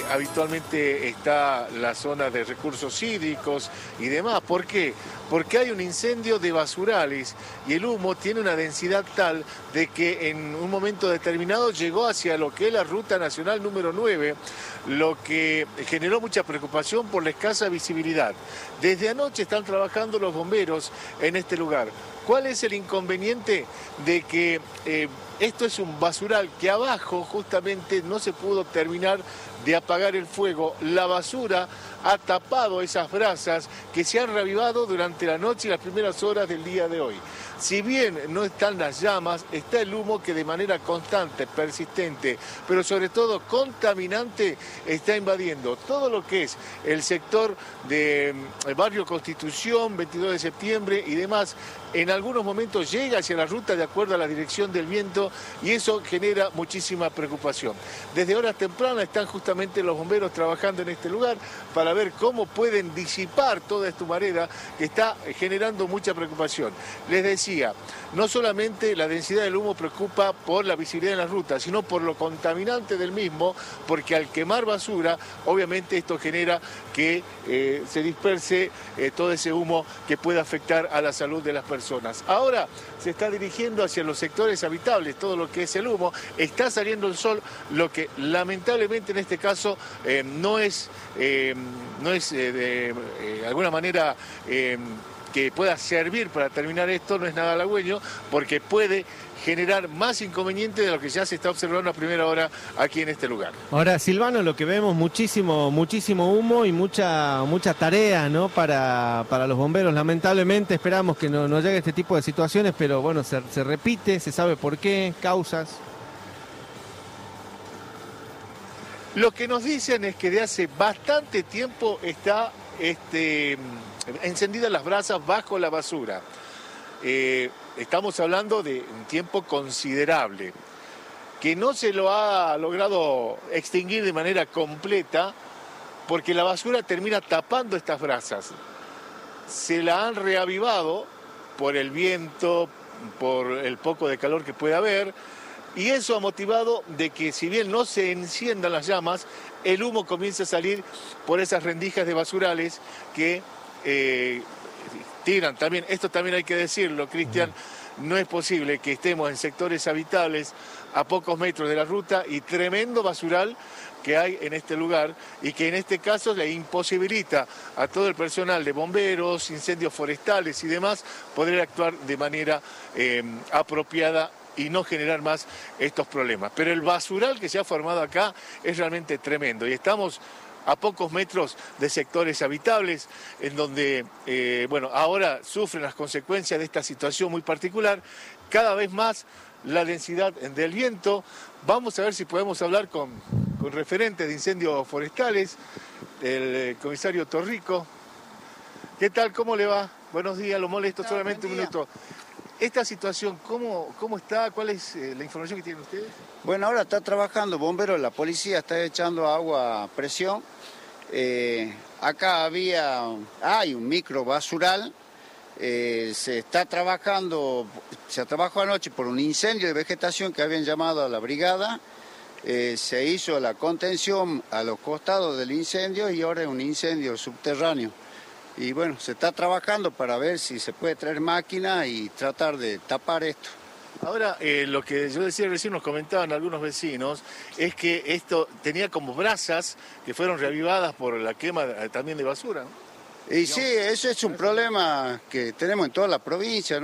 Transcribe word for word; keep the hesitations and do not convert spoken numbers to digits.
donde habitualmente está la zona de recursos hídricos y demás. ¿Por qué? Porque hay un incendio de basurales y el humo tiene una densidad tal de que en un momento determinado llegó hacia lo que es la Ruta Nacional número nueve, lo que generó mucha preocupación por la escasa visibilidad. Desde anoche están trabajando los bomberos en este lugar. ¿Cuál es el inconveniente de que eh, esto es un basural que abajo justamente no se pudo terminar de apagar el fuego? La basura ha tapado esas brasas que se han reavivado durante la noche y las primeras horas del día de hoy. Si bien no están las llamas, está el humo que de manera constante, persistente, pero sobre todo contaminante, está invadiendo todo lo que es el sector de el barrio Constitución, veintidós de septiembre y demás. En algunos momentos llega hacia la ruta de acuerdo a la dirección del viento y eso genera muchísima preocupación. Desde horas tempranas están justamente los bomberos trabajando en este lugar para ver cómo pueden disipar toda esta humareda que está generando mucha preocupación. Les decía, no solamente la densidad del humo preocupa por la visibilidad en la ruta, sino por lo contaminante del mismo, porque al quemar basura, obviamente esto genera que eh, se disperse eh, todo ese humo que puede afectar a la salud de las personas. Ahora se está dirigiendo hacia los sectores habitables, todo lo que es el humo, está saliendo el sol, lo que lamentablemente en este caso eh, no es, eh, no es eh, de eh, alguna manera eh, que pueda servir para terminar esto, no es nada halagüeño, porque puede generar más inconveniente de lo que ya se está observando a primera hora aquí en este lugar. Ahora, Silvano, lo que vemos muchísimo, muchísimo humo y mucha, mucha tarea, ¿no? Para, para los bomberos. Lamentablemente esperamos que no, no llegue este tipo de situaciones, pero bueno, se, se repite, se sabe por qué, causas. Lo que nos dicen es que de hace bastante tiempo está este, encendidas las brasas bajo la basura. Eh, estamos hablando de un tiempo considerable, que no se lo ha logrado extinguir de manera completa porque la basura termina tapando estas brasas. Se la han reavivado por el viento, por el poco de calor que puede haber, y eso ha motivado de que si bien no se enciendan las llamas, el humo comienza a salir por esas rendijas de basurales que eh, tiran también. Esto también hay que decirlo, Cristian, no es posible que estemos en sectores habitables a pocos metros de la ruta y tremendo basural que hay en este lugar y que en este caso le imposibilita a todo el personal de bomberos, incendios forestales y demás poder actuar de manera eh, apropiada y no generar más estos problemas. Pero el basural que se ha formado acá es realmente tremendo y estamos a pocos metros de sectores habitables, en donde, eh, bueno, ahora sufren las consecuencias de esta situación muy particular, cada vez más la densidad del viento. Vamos a ver si podemos hablar con, con referentes de incendios forestales, el eh, comisario Torrico. ¿Qué tal? ¿Cómo le va? Buenos días, lo molesto solamente un minuto. Esta situación, ¿cómo, cómo está? ¿Cuál es eh, la información que tienen ustedes? Bueno, ahora está trabajando bomberos, la policía está echando agua a presión. Eh, acá había, hay un micro basural, eh, se está trabajando, se trabajó anoche por un incendio de vegetación que habían llamado a la brigada. Eh, se hizo la contención a los costados del incendio y ahora es un incendio subterráneo. Y bueno, se está trabajando para ver si se puede traer máquina y tratar de tapar esto. Ahora, eh, lo que yo decía recién, nos comentaban algunos vecinos, es que esto tenía como brasas que fueron reavivadas por la quema también de basura, ¿no? Y sí, eso es un problema que tenemos en toda la provincia, ¿no?